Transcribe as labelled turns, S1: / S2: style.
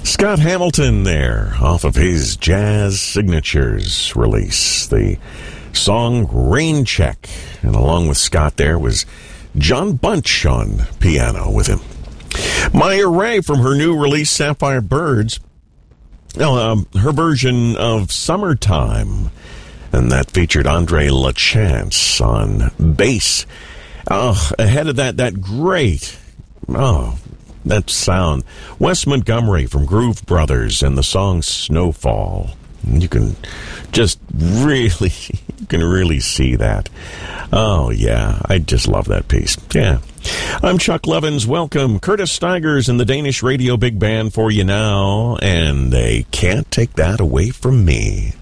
S1: Scott Hamilton there, off of his Jazz Signatures release, the song Rain Check. And along with Scott there was John Bunch on piano with him. Maya Ray from her new release Sapphire Birds, her version of Summertime, and that featured Andre LaChance on bass. Ahead of that great, that sound, Wes Montgomery from Groove Brothers and the song Snowfall. You can really see that. Oh, yeah, I just love that piece. Yeah. I'm Chuck Levins. Welcome. Curtis Stigers and the Danish Radio Big Band for you now, and they can't take that away from me.